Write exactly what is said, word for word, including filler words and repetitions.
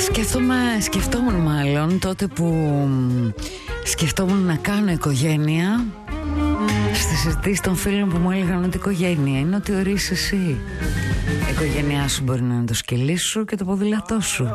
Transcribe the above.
Σκέφτομαι, σκεφτόμουν μάλλον τότε που σκεφτόμουν να κάνω οικογένεια. Στις συζητήσεις των φίλων που μου έλεγαν ότι η οικογένεια είναι ό,τι ορίσει εσύ. Η οικογένειά σου μπορεί να είναι το σκυλί σου και το ποδήλατό σου.